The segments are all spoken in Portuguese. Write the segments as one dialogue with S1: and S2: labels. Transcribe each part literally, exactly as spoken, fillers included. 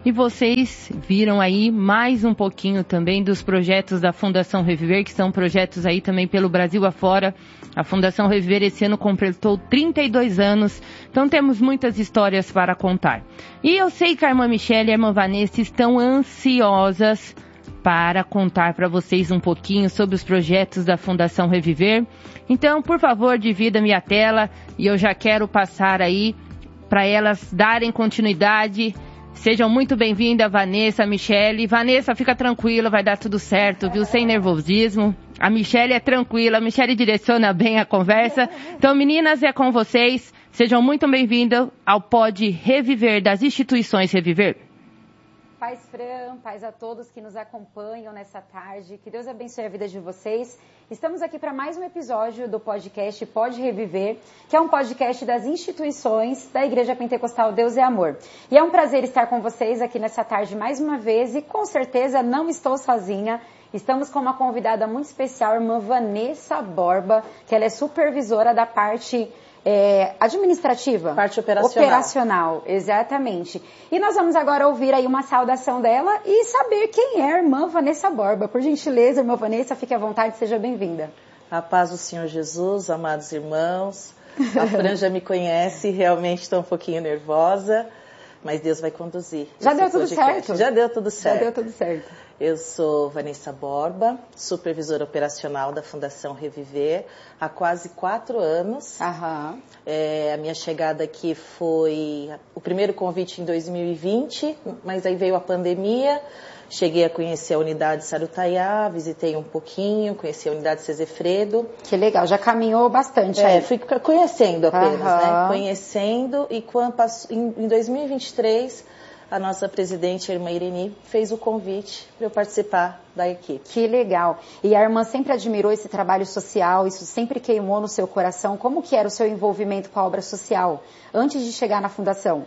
S1: E vocês viram aí mais um pouquinho também dos projetos da Fundação Reviver, que são projetos aí também pelo Brasil afora. A Fundação Reviver esse ano completou trinta e dois anos, então temos muitas histórias para contar. E eu sei que a irmã Michele e a irmã Vanessa estão ansiosas para contar para vocês um pouquinho sobre os projetos da Fundação Reviver. Então, por favor, divida-me a tela e eu já quero passar aí para elas darem continuidade. Sejam muito bem-vindas, Vanessa, Michele. Vanessa, fica tranquila, vai dar tudo certo, viu? Sem nervosismo. A Michele é tranquila, a Michele direciona bem a conversa. Então, meninas, é com vocês. Sejam muito bem-vindas ao Pod Reviver das Instituições Reviver.
S2: Paz, Fran, paz a todos que nos acompanham nessa tarde. Que Deus abençoe a vida de vocês. Estamos aqui para mais um episódio do podcast Pod Reviver, que é um podcast das instituições da Igreja Pentecostal Deus é Amor. E é um prazer estar com vocês aqui nessa tarde mais uma vez e com certeza não estou sozinha. Estamos com uma convidada muito especial, a irmã Vanessa Borba, que ela é supervisora da parte É, administrativa?
S3: Parte operacional.
S2: Operacional, exatamente. E nós vamos agora ouvir aí uma saudação dela e saber quem é a irmã Vanessa Borba. Por gentileza, irmã Vanessa, fique à vontade, seja bem-vinda.
S3: A paz do Senhor Jesus, amados irmãos. A Fran já me conhece, realmente estou um pouquinho nervosa, mas Deus vai conduzir.
S2: Já deu tudo
S3: podcast.
S2: certo?
S3: Já deu tudo certo.
S2: Já deu tudo certo.
S3: Eu sou Vanessa Borba, supervisora operacional da Fundação Reviver, há quase quatro anos.
S2: Aham.
S3: É, a minha chegada aqui foi o primeiro convite em dois mil e vinte, mas aí veio a pandemia. Cheguei a conhecer a unidade Sarutaiá, visitei um pouquinho, conheci a unidade Sesefredo.
S2: Que legal, já caminhou bastante
S3: é,
S2: aí.
S3: Fui conhecendo apenas,
S2: Aham.
S3: né? Conhecendo, e quando passou, em, em dois mil e vinte e três... a nossa presidente, a irmã Ireni, fez o convite para eu participar da equipe.
S2: Que legal. E a irmã sempre admirou esse trabalho social, isso sempre queimou no seu coração. Como que era o seu envolvimento com a obra social antes de chegar na fundação?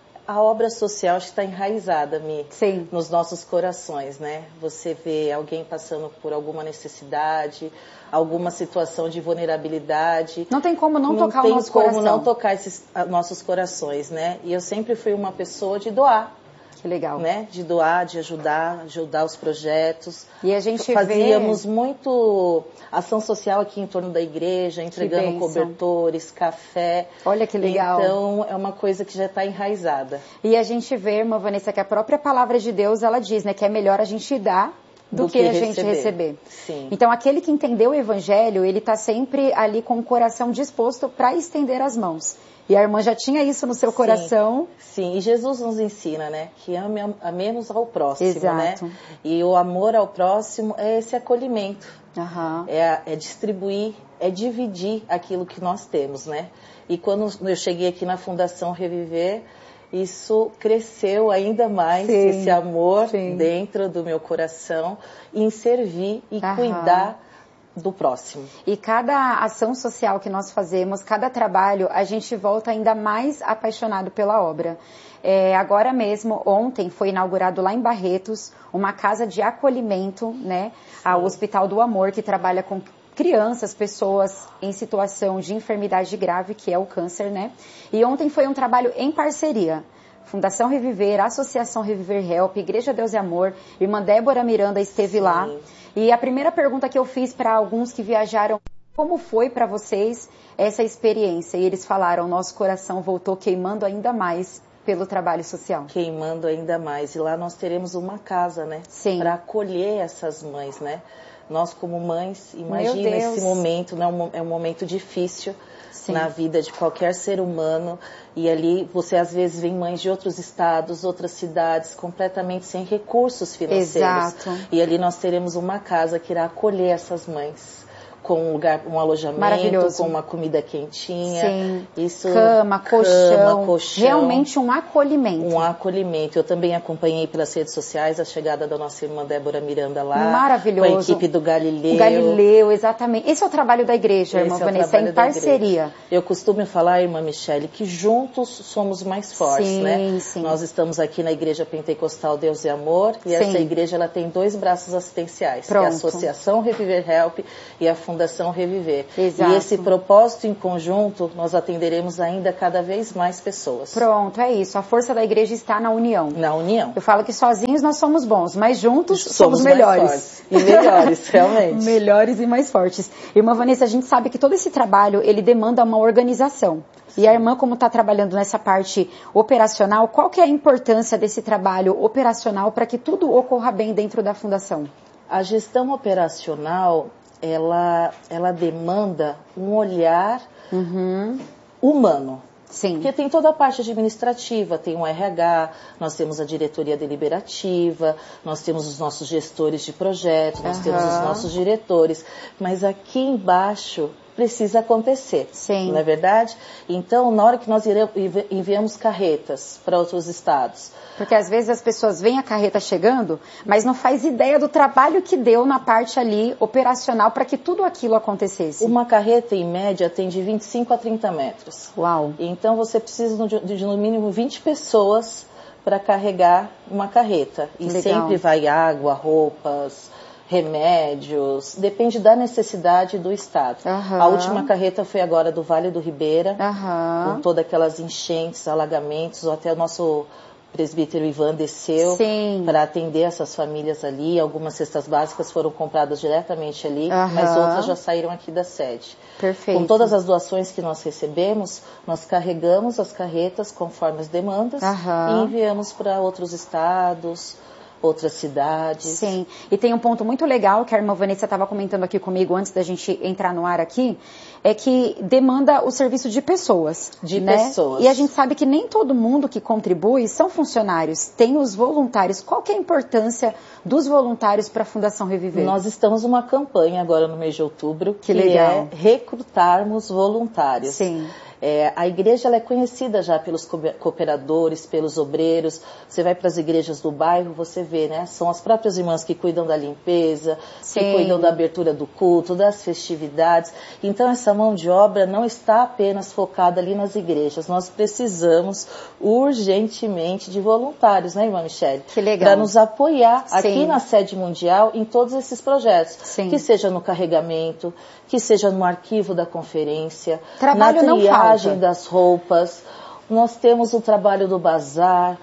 S3: A obra social acho que está enraizada, Mi,
S2: Sim.
S3: nos nossos corações, né? Você vê alguém passando por alguma necessidade, alguma situação de vulnerabilidade.
S2: Não tem como não, não tocar o nosso
S3: coração.
S2: coração.
S3: Não tem como não tocar esses nossos corações, né? E eu sempre fui uma pessoa de doar.
S2: Que legal.
S3: Né? De doar, de ajudar, ajudar os projetos.
S2: E a gente
S3: Fazíamos
S2: vê...
S3: muito ação social aqui em torno da igreja, entregando cobertores, café.
S2: Olha que legal.
S3: Então, é uma coisa que já está enraizada.
S2: E a gente vê, irmã Vanessa, que a própria palavra de Deus, ela diz, né, que é melhor a gente dar do, do que, que a gente receber. receber.
S3: Sim.
S2: Então, aquele que entendeu o evangelho, ele está sempre ali com o coração disposto para estender as mãos. E a irmã já tinha isso no seu
S3: sim,
S2: coração.
S3: Sim, e Jesus nos ensina, né? Que ame, amemos ao próximo,
S2: Exato.
S3: Né? E o amor ao próximo é esse acolhimento.
S2: Uhum.
S3: É, é distribuir, é dividir aquilo que nós temos, né? E quando eu cheguei aqui na Fundação Reviver, isso cresceu ainda mais, sim, esse amor sim. dentro do meu coração, em servir e uhum. cuidar do próximo.
S2: E cada ação social que nós fazemos, cada trabalho, a gente volta ainda mais apaixonado pela obra. É, agora mesmo, ontem, foi inaugurado lá em Barretos uma casa de acolhimento, né? Ao Hospital do Amor, que trabalha com crianças, pessoas em situação de enfermidade grave, que é o câncer, né? E ontem foi um trabalho em parceria. Fundação Reviver, Associação Reviver Help, Igreja Deus é Amor, irmã Débora Miranda esteve Sim. lá. E a primeira pergunta que eu fiz para alguns que viajaram, como foi para vocês essa experiência? E eles falaram, nosso coração voltou queimando ainda mais pelo trabalho social.
S3: Queimando ainda mais. E lá nós teremos uma casa, né?
S2: Sim.
S3: Para acolher essas mães, né? Nós como mães, imagina esse momento, né? É um momento difícil. Sim. Na vida de qualquer ser humano, e ali você às vezes vê mães de outros estados, outras cidades, completamente sem recursos financeiros.
S2: Exato.
S3: E ali nós teremos uma casa que irá acolher essas mães, com um lugar, um alojamento, com uma comida quentinha.
S2: Sim.
S3: Isso,
S2: cama, colchão,
S3: cama, colchão.
S2: Realmente um acolhimento.
S3: Um acolhimento. Eu também acompanhei pelas redes sociais a chegada da nossa irmã Débora Miranda lá.
S2: Maravilhoso.
S3: Com a equipe do Galileu.
S2: Galileu, exatamente. Esse é o trabalho da igreja, irmã Vanessa, é em parceria.
S3: Eu costumo falar, irmã Michele, que juntos somos mais fortes,
S2: sim,
S3: né?
S2: Sim.
S3: Nós estamos aqui na Igreja Pentecostal Deus e Amor, e
S2: sim.
S3: essa igreja ela tem dois braços assistenciais,
S2: Pronto.
S3: que é a Associação Reviver Help e a Fundação Fundação Reviver.
S2: Exato.
S3: E esse propósito em conjunto, nós atenderemos ainda cada vez mais pessoas.
S2: Pronto, é isso. A força da igreja está na união.
S3: Na união.
S2: Eu falo que sozinhos nós somos bons, mas juntos somos,
S3: somos
S2: melhores.
S3: Mais fortes. E melhores, realmente.
S2: Melhores e mais fortes. Irmã Vanessa, a gente sabe que todo esse trabalho, ele demanda uma organização. E a irmã, como está trabalhando nessa parte operacional, qual que é a importância desse trabalho operacional para que tudo ocorra bem dentro da fundação?
S3: A gestão operacional, ela, ela demanda um olhar uhum. humano.
S2: Sim.
S3: Porque tem toda a parte administrativa, tem o R H, nós temos a diretoria deliberativa, nós temos os nossos gestores de projeto, nós uhum. temos os nossos diretores, mas aqui embaixo precisa acontecer,
S2: Sim.
S3: não é verdade? Então, na hora que nós iremos, enviamos carretas para outros estados.
S2: Porque às vezes as pessoas veem a carreta chegando, mas não faz ideia do trabalho que deu na parte ali operacional para que tudo aquilo acontecesse.
S3: Uma carreta, em média, tem de vinte e cinco a trinta metros.
S2: Uau!
S3: Então, você precisa de, de no mínimo vinte pessoas para carregar uma carreta. E
S2: Legal.
S3: Sempre vai água, roupas, remédios, depende da necessidade do estado.
S2: Uhum.
S3: A última carreta foi agora do Vale do Ribeira,
S2: uhum.
S3: com todas aquelas enchentes, alagamentos, até o nosso presbítero Ivan desceu para atender essas famílias ali. Algumas cestas básicas foram compradas diretamente ali, uhum. mas outras já saíram aqui da sede.
S2: Perfeito.
S3: Com todas as doações que nós recebemos, nós carregamos as carretas conforme as demandas uhum. e enviamos para outros estados, outras cidades.
S2: Sim, e tem um ponto muito legal que a irmã Vanessa estava comentando aqui comigo antes da gente entrar no ar aqui, é que demanda o serviço de pessoas.
S3: De
S2: né?
S3: pessoas.
S2: E a gente sabe que nem todo mundo que contribui são funcionários, tem os voluntários. Qual que é a importância dos voluntários para a Fundação Reviver?
S3: Nós estamos numa campanha agora no mês de outubro,
S2: que, que
S3: legal. é recrutarmos voluntários.
S2: Sim.
S3: É, a igreja ela é conhecida já pelos cooperadores, pelos obreiros. Você vai para as igrejas do bairro, você vê, né? São as próprias irmãs que cuidam da limpeza, Sim. que cuidam da abertura do culto, das festividades. Então, essa mão de obra não está apenas focada ali nas igrejas. Nós precisamos urgentemente de voluntários, né, irmã Michele?
S2: Que legal.
S3: Para nos apoiar
S2: Sim.
S3: aqui na sede mundial em todos esses projetos.
S2: Sim.
S3: Que seja no carregamento, que seja no arquivo da conferência,
S2: Trabalho
S3: na triagem
S2: não falta.
S3: das roupas. Nós temos o trabalho do bazar.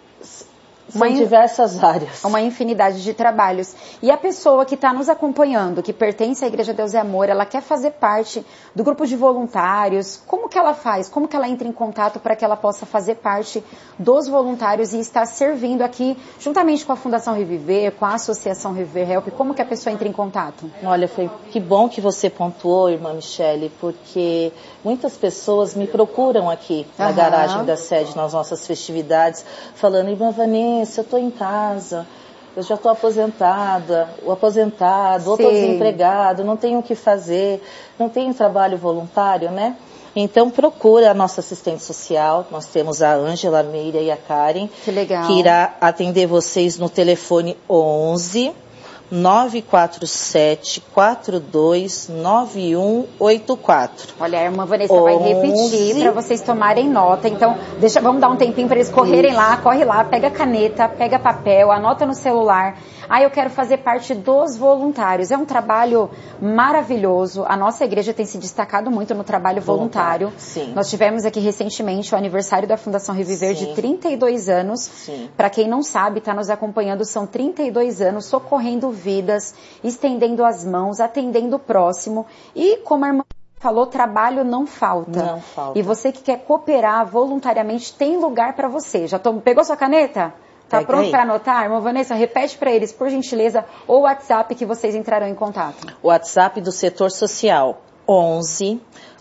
S3: São
S2: uma,
S3: diversas áreas.
S2: Uma infinidade de trabalhos. E a pessoa que está nos acompanhando, que pertence à Igreja Deus e Amor, ela quer fazer parte do grupo de voluntários, como que ela faz? Como que ela entra em contato para que ela possa fazer parte dos voluntários e estar servindo aqui, juntamente com a Fundação Reviver, com a Associação Reviver Help? Como que a pessoa entra em contato?
S3: Olha, foi que bom que você pontuou, irmã Michele, porque muitas pessoas me procuram aqui na uhum. garagem da sede, nas nossas festividades, falando, irmã Vanessa, eu estou em casa, eu já estou aposentada, ou aposentado, ou estou desempregado, não tenho o que fazer, não tenho trabalho voluntário, né? Então procura a nossa assistente social, nós temos a Ângela, a Meira e a Karen,
S2: que, legal.
S3: que irá atender vocês no telefone onze nove quatro sete, quatro dois nove um oito quatro.
S2: Olha, a irmã Vanessa onze vai repetir para vocês tomarem nota. Então, deixa, vamos dar um tempinho para eles correrem Isso. lá, corre lá, pega caneta, pega papel, anota no celular. Ah, eu quero fazer parte dos voluntários. É um trabalho maravilhoso. A nossa igreja tem se destacado muito no trabalho voluntário.
S3: voluntário. Sim.
S2: Nós tivemos aqui recentemente o aniversário da Fundação Reviver Sim. de trinta e dois anos. Para quem não sabe, está nos acompanhando, são trinta e dois anos socorrendo vidas, estendendo as mãos, atendendo o próximo. E como a irmã falou, trabalho não falta.
S3: Não falta.
S2: E você que quer cooperar voluntariamente, tem lugar para você. Já tô, pegou sua caneta? Tá
S3: Pega
S2: pronto para anotar? Irmã Vanessa, repete para eles, por gentileza, o WhatsApp que vocês entrarão em contato.
S3: O WhatsApp do setor social, onze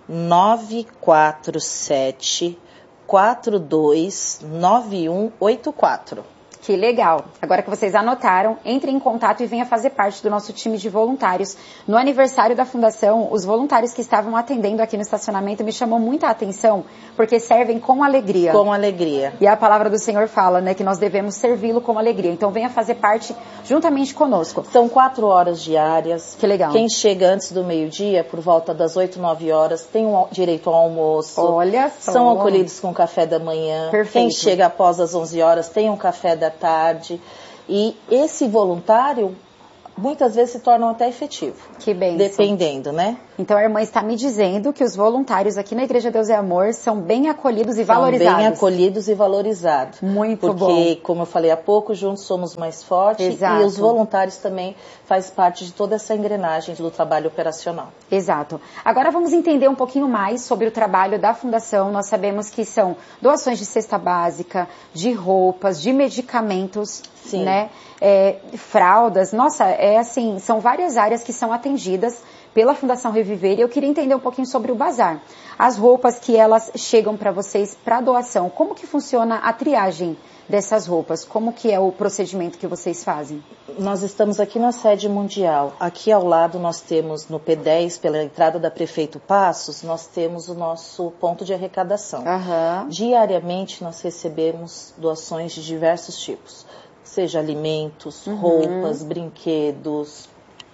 S3: nove quatro sete, quatro dois nove um oito quatro.
S2: Que legal. Agora que vocês anotaram, entre em contato e venha fazer parte do nosso time de voluntários. No aniversário da Fundação, os voluntários que estavam atendendo aqui no estacionamento me chamou muita atenção, porque servem com alegria.
S3: Com alegria.
S2: E a palavra do Senhor fala, né, que nós devemos servi-lo com alegria. Então venha fazer parte juntamente conosco.
S3: São quatro horas diárias.
S2: Que legal.
S3: Quem chega antes do meio-dia, por volta das oito, nove horas, tem um direito ao almoço.
S2: Olha só.
S3: São acolhidos com café da manhã.
S2: Perfeito.
S3: Quem chega após as onze horas tem um café da tarde. E esse voluntário muitas vezes se tornam até efetivo.
S2: Que bem.
S3: Dependendo, né?
S2: Então a irmã está me dizendo que os voluntários aqui na Igreja Deus é Amor são bem acolhidos e
S3: são
S2: valorizados.
S3: São bem acolhidos e valorizados.
S2: Muito
S3: porque,
S2: bom.
S3: Porque, como eu falei há pouco, juntos somos mais fortes.
S2: Exato.
S3: E os voluntários também fazem parte de toda essa engrenagem do trabalho operacional.
S2: Exato. Agora vamos entender um pouquinho mais sobre o trabalho da Fundação. Nós sabemos que são doações de cesta básica, de roupas, de medicamentos,
S3: Sim.
S2: né? É, fraldas. Nossa, é assim, são várias áreas que são atendidas pela Fundação Reviver, e eu queria entender um pouquinho sobre o bazar. As roupas que elas chegam para vocês para doação, como que funciona a triagem dessas roupas? Como que é o procedimento que vocês fazem?
S3: Nós estamos aqui na sede mundial. Aqui ao lado nós temos no P dez, pela entrada da Prefeito Passos, nós temos o nosso ponto de arrecadação.
S2: Uhum.
S3: Diariamente nós recebemos doações de diversos tipos, seja alimentos,
S2: uhum.
S3: roupas, brinquedos,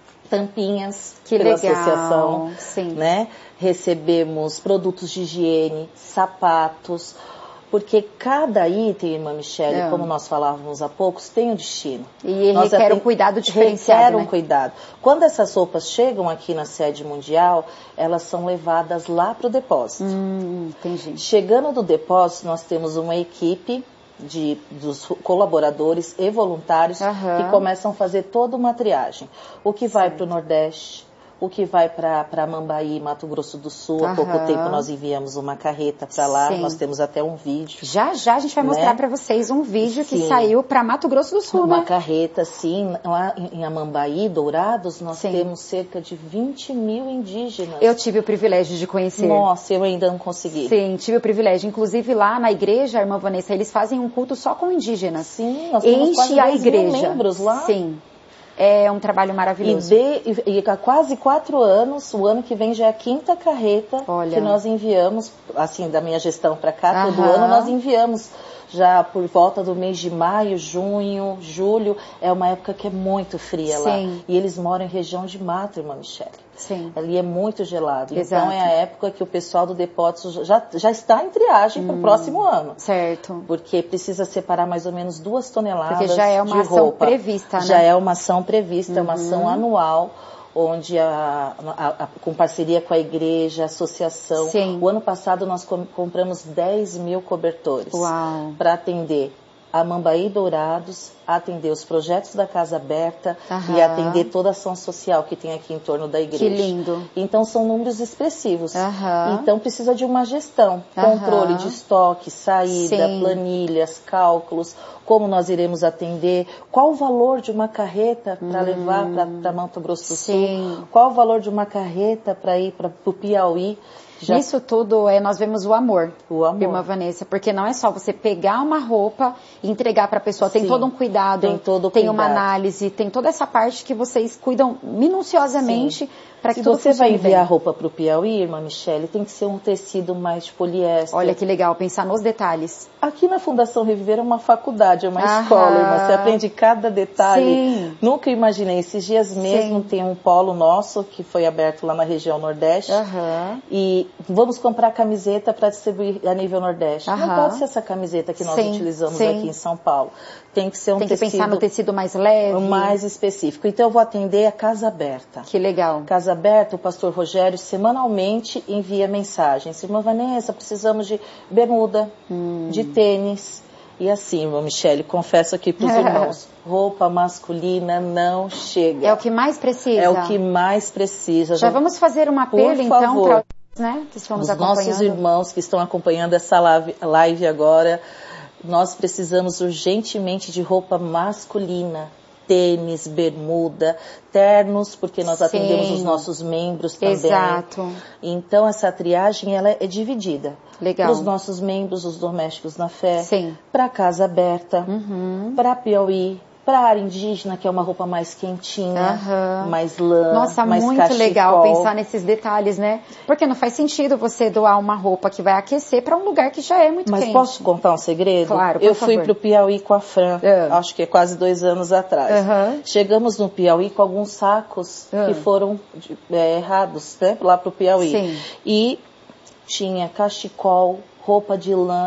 S3: tampinhas
S2: que
S3: pela
S2: legal.
S3: associação,
S2: Sim.
S3: né? Recebemos produtos de higiene, sapatos, porque cada item, irmã Michele, é. como nós falávamos há pouco, tem um destino.
S2: E
S3: nós
S2: requer um cuidado diferenciado,
S3: Requer um
S2: né?
S3: cuidado. Quando essas roupas chegam aqui na sede mundial, elas são levadas lá para o depósito.
S2: Hum, entendi.
S3: Chegando do depósito, nós temos uma equipe De, dos colaboradores e voluntários uhum. que começam a fazer toda uma triagem. O que vai para o Nordeste, o que vai para Mambaí, Mato Grosso do Sul. Uhum. Há pouco tempo nós enviamos uma carreta para lá, Sim. nós temos até um vídeo.
S2: Já já a gente vai né? mostrar para vocês um vídeo sim. que saiu para Mato Grosso do Sul,
S3: Uma
S2: né?
S3: carreta, sim. Lá em Amambaí, Dourados, nós sim. temos cerca de vinte mil indígenas.
S2: Eu tive o privilégio de conhecer.
S3: Nossa, eu ainda não consegui.
S2: Sim, tive o privilégio. Inclusive lá na igreja, a irmã Vanessa, eles fazem um culto só com indígenas.
S3: Sim, nós temos
S2: Enche
S3: quase
S2: a igreja.
S3: mil membros lá.
S2: Sim. É um trabalho maravilhoso.
S3: E, de, e, e há quase quatro anos, o ano que vem já é a quinta carreta Olha. que nós enviamos, assim, da minha gestão para cá, Aham. todo ano nós enviamos. Já por volta do mês de maio, junho, julho, é uma época que é muito fria Sim. lá. E eles moram em região de mato, irmã Michele.
S2: Sim.
S3: Ali é muito gelado.
S2: Exato.
S3: Então é a época que o pessoal do depósito já, já está em triagem hum. para o próximo ano.
S2: Certo.
S3: Porque precisa separar mais ou menos duas toneladas
S2: Porque já é uma
S3: de
S2: ação
S3: roupa.
S2: prevista, né?
S3: Já é uma ação prevista, é
S2: uhum.
S3: uma ação anual, onde a, a, a, com parceria com a igreja, a associação.
S2: Sim.
S3: O ano passado nós com, compramos dez mil cobertores para atender a Mambaí Dourados, atender os projetos da Casa Aberta Aham. e atender toda a ação social que tem aqui em torno da igreja.
S2: Que lindo.
S3: Então são números expressivos.
S2: Aham.
S3: Então precisa de uma gestão,
S2: Aham.
S3: controle de estoque, saída,
S2: Sim.
S3: planilhas, cálculos, como nós iremos atender, qual o valor de uma carreta para hum. levar para Mato Grosso do
S2: Sim.
S3: Sul, qual o valor de uma carreta para ir para o Piauí. Já.
S2: Nisso tudo, é, nós vemos o amor,
S3: o amor,
S2: irmã Vanessa, porque não é só você pegar uma roupa e entregar para a pessoa, Sim, tem todo um cuidado,
S3: tem, todo
S2: tem
S3: cuidado.
S2: uma análise, tem toda essa parte que vocês cuidam minuciosamente para que
S3: Se
S2: tudo
S3: você vai enviar
S2: bem.
S3: roupa para o Piauí, irmã Michele, tem que ser um tecido mais de poliéster.
S2: Olha que legal, pensar nos detalhes.
S3: Aqui na Fundação Reviver é uma faculdade, é uma Aham. escola, irmã. Você aprende cada detalhe.
S2: Sim.
S3: Nunca imaginei. Esses dias mesmo Sim. tem um polo nosso que foi aberto lá na região Nordeste.
S2: Aham.
S3: E vamos comprar camiseta para distribuir a nível Nordeste.
S2: Aham.
S3: Não pode ser essa camiseta que nós
S2: Sim.
S3: utilizamos
S2: Sim.
S3: aqui em São Paulo. Tem que ser um
S2: tem que
S3: tecido...
S2: pensar no tecido mais leve.
S3: Mais específico. Então eu vou atender a Casa Aberta.
S2: Que legal.
S3: Casa Aberta, o pastor Rogério semanalmente envia mensagens. Irmã Vanessa, precisamos de bermuda, hum. de tênis. E assim, irmã Michele, confesso aqui para os irmãos, roupa masculina não chega.
S2: É o que mais precisa.
S3: É o que mais precisa.
S2: Já vamos fazer um apelo, então, para né, que estamos
S3: os
S2: acompanhando.
S3: nossos irmãos que estão acompanhando essa live, live agora, nós precisamos urgentemente de roupa masculina. Tênis, bermuda, ternos, porque nós Sim. atendemos os nossos membros também.
S2: Exato.
S3: Então, essa triagem ela é dividida.
S2: Legal.
S3: Para os nossos membros, os domésticos na fé,
S2: Sim.
S3: para a Casa Aberta,
S2: uhum.
S3: para Piauí, para a área indígena, que é uma roupa mais quentinha,
S2: uhum.
S3: mais lã,
S2: Nossa,
S3: mais
S2: muito
S3: cachecol.
S2: legal pensar nesses detalhes, né? Porque não faz sentido você doar uma roupa que vai aquecer para um lugar que já é muito
S3: Mas
S2: quente.
S3: Mas posso contar um segredo?
S2: Claro, por
S3: Eu
S2: favor.
S3: fui para o Piauí com a Fran, uhum. acho que é quase dois anos atrás.
S2: Uhum.
S3: Chegamos no Piauí com alguns sacos uhum. que foram é, errados, né? Lá para o Piauí.
S2: Sim.
S3: E tinha cachecol, roupa de lã,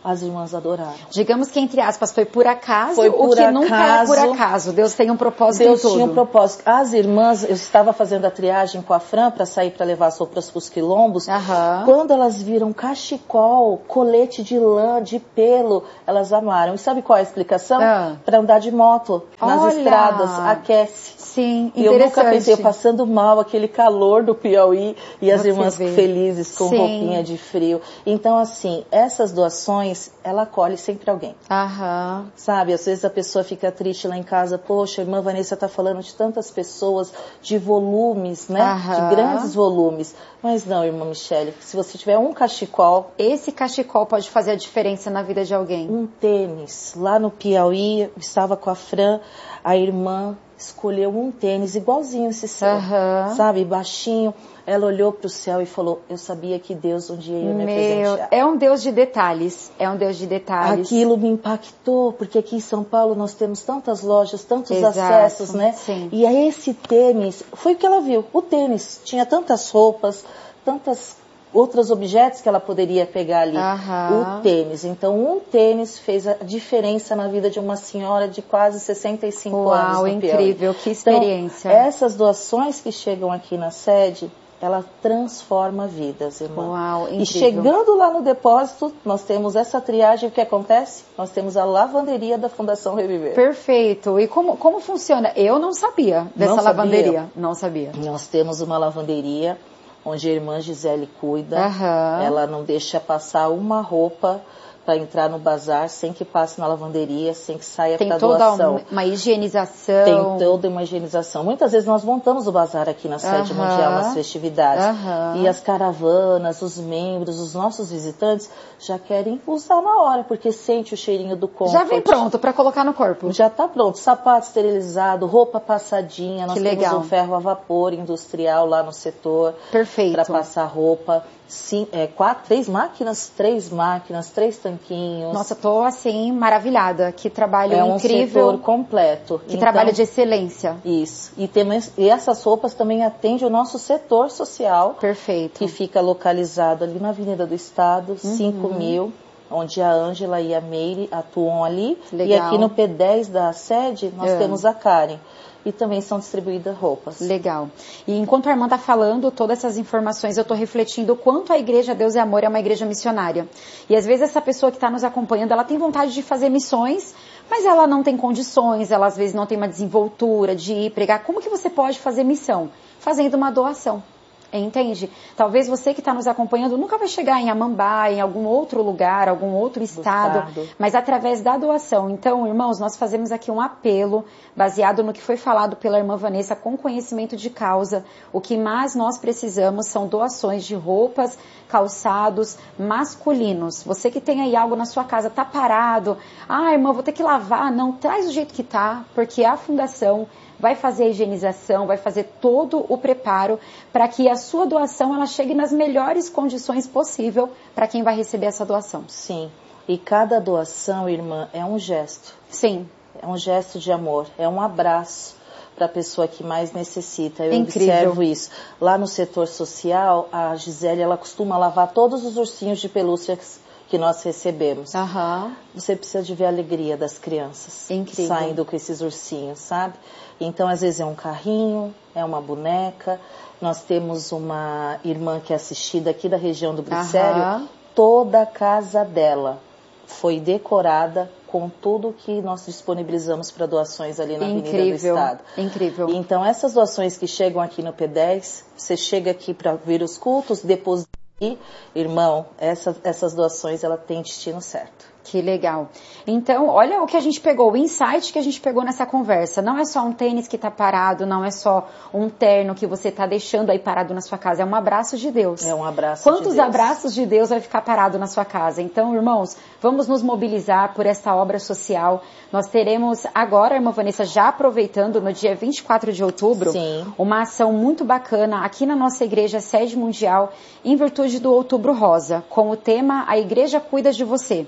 S3: as irmãs adoraram.
S2: Digamos que, entre aspas, foi por acaso,
S3: foi por
S2: o que
S3: acaso,
S2: nunca é por acaso. Deus tem um propósito
S3: Deus
S2: em tudo.
S3: tinha um propósito. As irmãs, eu estava fazendo a triagem com a Fran para sair para levar as roupas para os quilombos.
S2: Aham.
S3: Quando elas viram cachecol, colete de lã, de pelo, elas amaram. E sabe qual é a explicação? Ah. Para andar de moto nas
S2: Olha.
S3: estradas, aquece.
S2: Sim,
S3: e eu nunca pensei, eu passando mal, aquele calor do Piauí e as
S2: Você
S3: irmãs
S2: vê.
S3: felizes com
S2: Sim.
S3: roupinha de frio. Então, assim, essas doações, ela acolhe sempre alguém.
S2: Aham.
S3: Sabe, às vezes a pessoa fica triste lá em casa, poxa, a irmã Vanessa está falando de tantas pessoas, de volumes, né?
S2: Aham.
S3: De grandes volumes. Mas não, irmã Michele, se você tiver um cachecol...
S2: Esse cachecol pode fazer a diferença na vida de alguém.
S3: Um tênis. Lá no Piauí, eu estava com a Fran, a irmã escolheu um tênis igualzinho esse seu,
S2: uhum.
S3: sabe, baixinho. Ela olhou para o céu e falou, eu sabia que Deus um dia ia me
S2: Meu,
S3: presentear.
S2: É um Deus de detalhes, é um Deus de detalhes.
S3: Aquilo me impactou, porque aqui em São Paulo nós temos tantas lojas, tantos
S2: Exato,
S3: acessos, né?
S2: Sim.
S3: E aí esse tênis, foi o que ela viu, o tênis, tinha tantas roupas, tantas outros objetos que ela poderia pegar ali,
S2: Aham.
S3: o tênis. Então, um tênis fez a diferença na vida de uma senhora de quase sessenta e cinco
S2: Uau,
S3: anos no
S2: incrível,
S3: Piauí.
S2: que experiência.
S3: Então, essas doações que chegam aqui na sede, ela transforma vidas, irmã.
S2: Uau, incrível.
S3: E chegando lá no depósito, nós temos essa triagem, o que acontece? Nós temos a lavanderia da Fundação Reviver.
S2: Perfeito. E como, como funciona? Eu não sabia dessa
S3: não
S2: lavanderia.
S3: Sabia.
S2: Não sabia.
S3: Nós temos uma lavanderia onde a irmã Gisele cuida.
S2: Uhum.
S3: Ela não deixa passar uma roupa para entrar no bazar sem que passe na lavanderia, sem que saia para doação.
S2: Tem toda uma higienização.
S3: Tem toda uma higienização. Muitas vezes nós montamos o bazar aqui na sede
S2: uhum.
S3: mundial, nas festividades.
S2: Uhum.
S3: E as caravanas, os membros, os nossos visitantes já querem usar na hora, porque sente o cheirinho do comfort.
S2: Já vem pronto para colocar no corpo.
S3: Já está pronto. Sapato esterilizado, roupa passadinha. Nós
S2: que
S3: temos
S2: legal.
S3: um ferro a vapor industrial lá no setor.
S2: Perfeito.
S3: Para passar roupa. Sim, é, quatro, três máquinas, três máquinas, três tanquinhos.
S2: Nossa, tô assim, maravilhada. Que trabalho
S3: é
S2: incrível.
S3: É um setor completo.
S2: Que então, trabalho de excelência.
S3: Isso. E, tem, e essas roupas também atendem o nosso setor social.
S2: Perfeito.
S3: Que fica localizado ali na Avenida do Estado, uhum. cinco mil, onde a Ângela e a Meire atuam ali.
S2: Legal.
S3: E aqui no P dez da sede, nós
S2: é.
S3: temos a Karen. E também são distribuídas roupas.
S2: Legal. E enquanto a irmã está falando todas essas informações, eu estou refletindo o quanto a Igreja Deus e Amor é uma igreja missionária. E às vezes essa pessoa que está nos acompanhando, ela tem vontade de fazer missões, mas ela não tem condições, ela às vezes não tem uma desenvoltura de ir pregar. Como que você pode fazer missão? Fazendo uma doação. Entende? Talvez você que está nos acompanhando nunca vai chegar em Amambá, em algum outro lugar, algum outro estado, estado, mas através da doação. Então, irmãos, nós fazemos aqui um apelo baseado no que foi falado pela irmã Vanessa com conhecimento de causa. O que mais nós precisamos são doações de roupas, calçados masculinos. Você que tem aí algo na sua casa, tá parado, ah, irmã, vou ter que lavar. Não, traz do jeito que tá, porque a fundação vai fazer a higienização, vai fazer todo o preparo para que a sua doação ela chegue nas melhores condições possível para quem vai receber essa doação.
S3: Sim, e cada doação, irmã, é um gesto.
S2: Sim.
S3: É um gesto de amor, é um abraço para a pessoa que mais necessita. Eu
S2: Incrível.
S3: Observo isso. Lá no setor social, a Gisele, ela costuma lavar todos os ursinhos de pelúcia que nós recebemos.
S2: Uhum.
S3: Você precisa de ver a alegria das crianças
S2: Incrível.
S3: Saindo com esses ursinhos, sabe? Então, às vezes é um carrinho, é uma boneca. Nós temos uma irmã que é assistida aqui da região do Glicério.
S2: Uhum.
S3: Toda a casa dela foi decorada com tudo que nós disponibilizamos para doações ali na
S2: Incrível.
S3: Avenida do Estado.
S2: Incrível.
S3: Então, essas doações que chegam aqui no P dez, você chega aqui para ver os cultos, depois de irmão, essas, essas doações, ela tem destino certo.
S2: Que legal. Então, olha o que a gente pegou, o insight que a gente pegou nessa conversa. Não é só um tênis que está parado, não é só um terno que você está deixando aí parado na sua casa. É um abraço de Deus.
S3: É um abraço
S2: Quantos
S3: de Deus.
S2: abraços de Deus vai ficar parado na sua casa? Então, irmãos, vamos nos mobilizar por essa obra social. Nós teremos agora, irmã Vanessa, já aproveitando, no dia vinte e quatro de outubro,
S3: Sim.
S2: uma ação muito bacana aqui na nossa igreja sede mundial, em virtude do Outubro Rosa, com o tema A Igreja Cuida de Você. Então,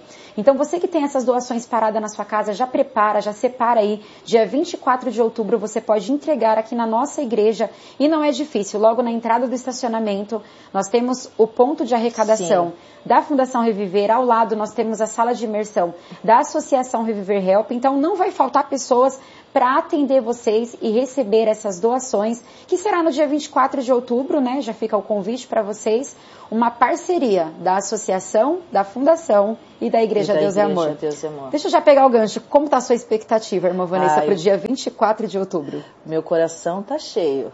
S2: Então você que tem essas doações paradas na sua casa, já prepara, já separa aí. Dia vinte e quatro de outubro você pode entregar aqui na nossa igreja e não é difícil. Logo na entrada do estacionamento nós temos o ponto de arrecadação Sim. da Fundação Reviver. Ao lado nós temos a sala de imersão da Associação Reviver Help. Então não vai faltar pessoas para atender vocês e receber essas doações, que será no dia vinte e quatro de outubro, né? Já fica o convite para vocês, uma parceria da associação, da fundação e da Igreja, e da Deus, Igreja e Amor. Deus e Amor. Deixa eu já pegar o gancho. Como está a sua expectativa, irmã Vanessa, para o dia vinte e quatro de outubro?
S3: Meu coração está cheio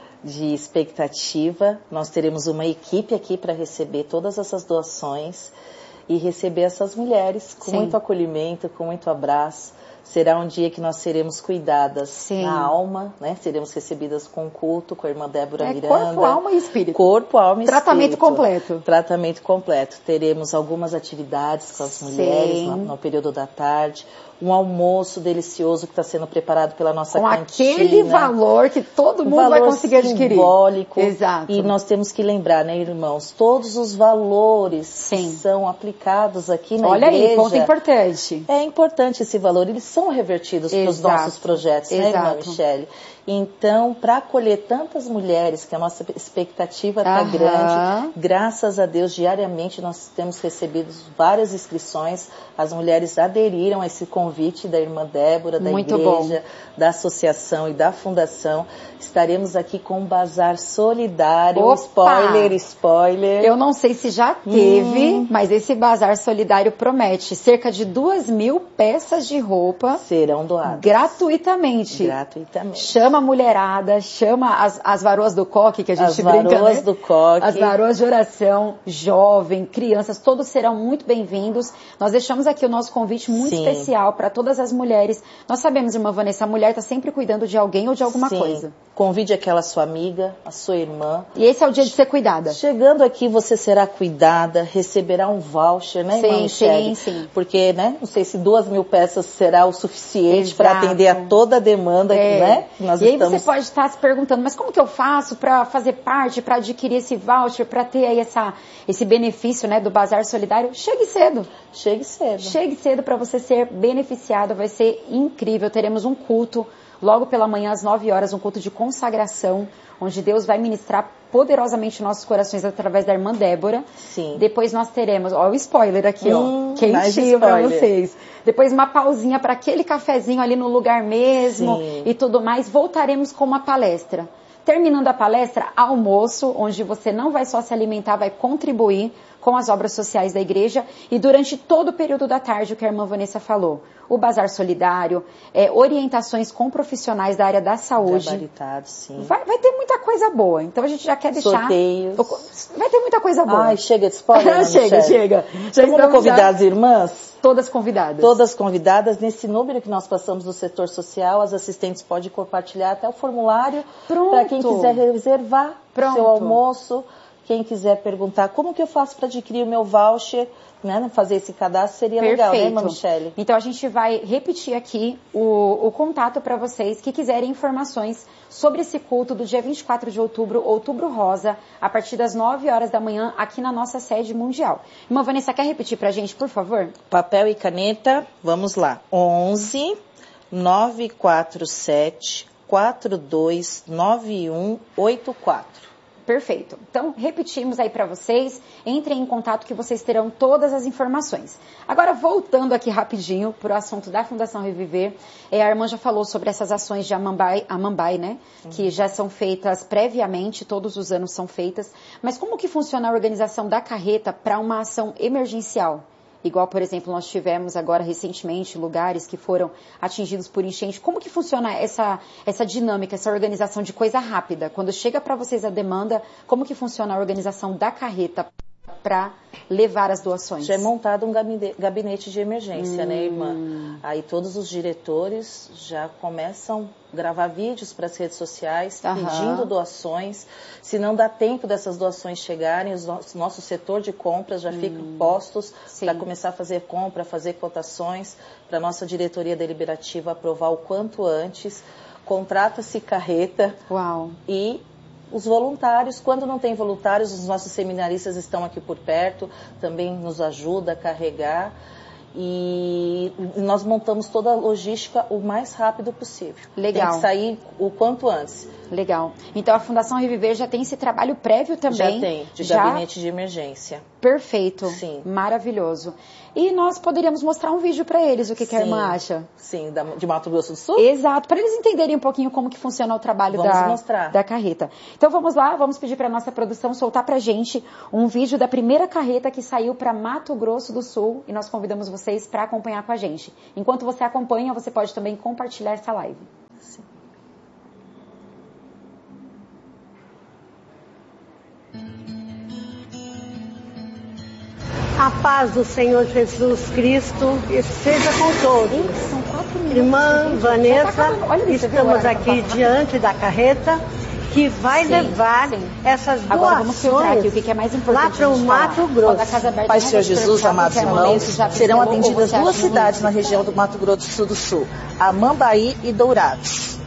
S3: de expectativa. Nós teremos uma equipe aqui para receber todas essas doações e receber essas mulheres com Sim. muito acolhimento, com muito abraço. Será um dia que nós seremos cuidadas Sim. na alma, né? Seremos recebidas com culto, com a irmã Débora é, Miranda.
S2: Corpo, alma e espírito.
S3: Corpo, alma e
S2: Tratamento
S3: espírito.
S2: completo.
S3: Tratamento completo. Teremos algumas atividades com as Sim. mulheres no, no período da tarde. Um almoço delicioso que está sendo preparado pela nossa
S2: com
S3: cantina.
S2: Com aquele valor que todo mundo
S3: valor
S2: vai conseguir adquirir.
S3: Simbólico.
S2: Exato.
S3: E nós temos que lembrar, né, irmãos, todos os valores
S2: Sim.
S3: que são aplicados aqui na
S2: Olha
S3: igreja.
S2: Olha aí, ponto importante.
S3: É importante esse valor, eles são revertidos para os nossos projetos,
S2: Exato.
S3: né, irmã Michele? Então, para acolher tantas mulheres, que a nossa expectativa está grande, graças a Deus, diariamente nós temos recebido várias inscrições, as mulheres aderiram a esse convite da irmã Débora, da
S2: Muito
S3: igreja,
S2: bom.
S3: da associação e da fundação. Estaremos aqui com um bazar solidário,
S2: Opa!
S3: spoiler, spoiler.
S2: Eu não sei se já teve,
S3: hum.
S2: mas esse bazar solidário promete cerca de duas mil peças de roupa.
S3: Serão doadas.
S2: Gratuitamente.
S3: Gratuitamente.
S2: Chama a mulherada, chama as, as varoas do coque, que a gente
S3: as
S2: brinca, né?
S3: As varoas do coque.
S2: As varoas de oração, jovem, crianças, todos serão muito bem-vindos. Nós deixamos aqui o nosso convite muito
S3: Sim.
S2: especial para todas as mulheres. Nós sabemos, irmã Vanessa, a mulher está sempre cuidando de alguém ou de alguma
S3: Sim.
S2: coisa.
S3: Convide aquela sua amiga, a sua irmã.
S2: E esse é o dia de ser cuidada.
S3: Chegando aqui, você será cuidada, receberá um voucher, né, irmã
S2: Sim,
S3: Michele?
S2: sim, sim.
S3: Porque, né, não sei se duas mil peças será o suficiente para atender a toda a demanda,
S2: é.
S3: né? Que nós
S2: e aí
S3: estamos...
S2: você pode estar se perguntando, mas como que eu faço para fazer parte, para adquirir esse voucher, para ter aí essa, esse benefício, né, do Bazar Solidário? Chegue cedo.
S3: Chegue cedo.
S2: Chegue cedo para você ser beneficiado, vai ser incrível. Teremos um culto logo pela manhã às nove horas, um culto de consagração, onde Deus vai ministrar poderosamente nossos corações através da irmã Débora.
S3: Sim.
S2: Depois nós teremos, ó, o spoiler aqui,
S3: hum,
S2: ó, quentinho para vocês. Depois uma pausinha para aquele cafezinho ali no lugar mesmo. Sim. E tudo mais. Voltaremos com uma palestra. Terminando a palestra, almoço, onde você não vai só se alimentar, vai contribuir com as obras sociais da igreja. E durante todo o período da tarde, o que a irmã Vanessa falou, o Bazar Solidário, é, orientações com profissionais da área da saúde.
S3: Gabaritados, sim.
S2: Vai, vai ter muita coisa boa. Então a gente já quer deixar...
S3: Sorteios.
S2: Vai ter muita coisa boa.
S3: Ai, chega de spoiler,
S2: Chega, chega.
S3: Já estamos convidadas, irmãs?
S2: Todas convidadas.
S3: Todas convidadas. Nesse número que nós passamos do setor social, as assistentes podem compartilhar até o formulário para quem quiser reservar
S2: Pronto.
S3: seu almoço. Quem quiser perguntar como que eu faço para adquirir o meu voucher, né, fazer esse cadastro, seria
S2: Perfeito.
S3: Legal, né, irmã Michele?
S2: Então a gente vai repetir aqui o, o contato para vocês que quiserem informações sobre esse culto do dia vinte e quatro de outubro, Outubro Rosa, a partir das nove horas da manhã, aqui na nossa sede mundial. Irmã Vanessa, quer repetir para a gente, por favor?
S3: Papel e caneta, vamos lá. onze, nove quatro sete, quatro dois nove um oito quatro.
S2: Perfeito. Então, repetimos aí para vocês, entrem em contato que vocês terão todas as informações. Agora, voltando aqui rapidinho para o assunto da Fundação Reviver, é, a irmã já falou sobre essas ações de Amambai, Amambai, né? Uhum. Que já são feitas previamente, todos os anos são feitas. Mas como que funciona a organização da carreta para uma ação emergencial? Igual, por exemplo, nós tivemos agora recentemente lugares que foram atingidos por enchente. Como que funciona essa, essa dinâmica, essa organização de coisa rápida? Quando chega para vocês a demanda, como que funciona a organização da carreta para levar as doações?
S3: Já é montado um gabinete de emergência, hum. né, irmã? Aí todos os diretores já começam a gravar vídeos para as redes sociais, uhum. pedindo doações. Se não dá tempo dessas doações chegarem, o nosso, nosso setor de compras já hum. fica postos para começar a fazer compra, fazer cotações, para a nossa diretoria deliberativa aprovar o quanto antes. Contrata-se carreta.
S2: Uau.
S3: E os voluntários, quando não tem voluntários, os nossos seminaristas estão aqui por perto, também nos ajudam a carregar. E nós montamos toda a logística o mais rápido possível.
S2: Legal.
S3: Tem que sair o quanto antes.
S2: Legal. Então a Fundação Reviver já tem esse trabalho prévio também.
S3: Já tem, de
S2: já...
S3: gabinete de emergência.
S2: Perfeito.
S3: Sim.
S2: Maravilhoso. E nós poderíamos mostrar um vídeo para eles, o que, que a irmã acha?
S3: Sim, da, de Mato Grosso do Sul?
S2: Exato, para eles entenderem um pouquinho como que funciona o trabalho da, da carreta. Então vamos lá, vamos pedir para a nossa produção soltar para a gente um vídeo da primeira carreta que saiu para Mato Grosso do Sul e nós convidamos vocês para acompanhar com a gente. Enquanto você acompanha, você pode também compartilhar essa live. Sim.
S4: A paz do Senhor Jesus Cristo esteja com todos. Irmã Vanessa, estamos aqui diante da carreta que vai sim, levar sim. essas doações
S2: aqui, o que é mais importante
S4: lá para o Mato Grosso.
S3: Pai do Senhor Jesus, amados irmãos, serão atendidas duas cidades na região do Mato Grosso do Sul, Amambaí e Dourados.